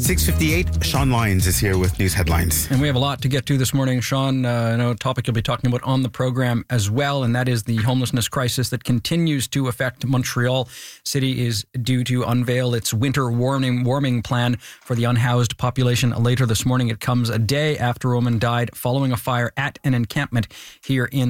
6:58, Sean Lyons is here with news headlines. And we have a lot to get to this morning, Sean. I know a topic you'll be talking about on the program as well, and that is the homelessness crisis that continues to affect Montreal. City is due to unveil its winter warming plan for the unhoused population later this morning. It comes a day after a woman died following a fire at an encampment here in